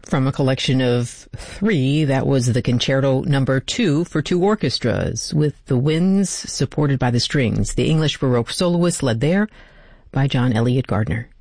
from a collection of 3. That was the Concerto Number 2 for 2 orchestras, with the winds supported by the strings. The English Baroque soloists led there by John Eliot Gardner.